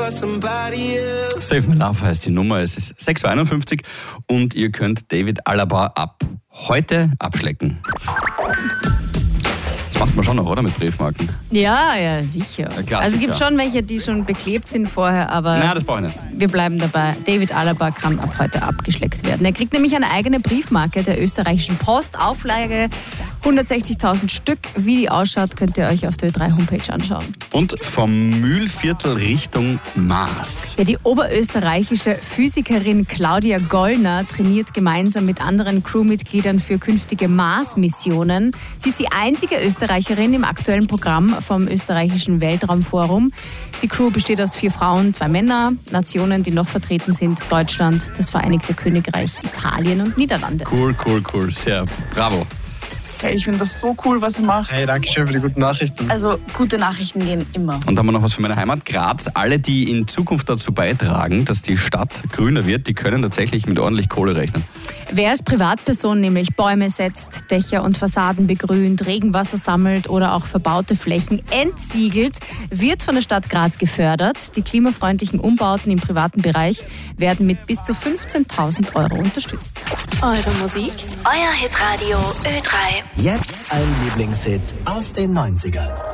Save My Love heißt die Nummer. Es ist 6.51 Uhr und ihr könnt David Alaba ab heute abschlecken. Das macht man schon noch, oder? Mit Briefmarken. Ja, sicher. Also es gibt schon welche, die schon beklebt sind vorher, aber Nein, das brauche ich nicht. Wir bleiben dabei. David Alaba kann ab heute abgeschleckt werden. Er kriegt nämlich eine eigene Briefmarke der österreichischen Post. Auflage 160.000 Stück. Wie die ausschaut, könnt ihr euch auf der Ö3-Homepage anschauen. Und vom Mühlviertel Richtung Mars. Ja, die oberösterreichische Physikerin Claudia Gollner trainiert gemeinsam mit anderen Crewmitgliedern für künftige Mars-Missionen. Sie ist die einzige Österreicherin im aktuellen Programm vom österreichischen Weltraumforum. Die Crew besteht aus 4 Frauen, 2 Männer. Nationen, die noch vertreten sind: Deutschland, das Vereinigte Königreich, Italien und Niederlande. Cool. Sehr bravo. Hey, ich finde das so cool, was ihr macht. Hey, danke schön für die guten Nachrichten. Also, gute Nachrichten gehen immer. Und dann haben wir noch was für meine Heimat, Graz. Alle, die in Zukunft dazu beitragen, dass die Stadt grüner wird, die können tatsächlich mit ordentlich Kohle rechnen. Wer als Privatperson nämlich Bäume setzt, Dächer und Fassaden begrünt, Regenwasser sammelt oder auch verbaute Flächen entsiegelt, wird von der Stadt Graz gefördert. Die klimafreundlichen Umbauten im privaten Bereich werden mit bis zu 15.000 € unterstützt. Eure Musik, euer Hitradio Ö3. Jetzt ein Lieblingshit aus den 90ern.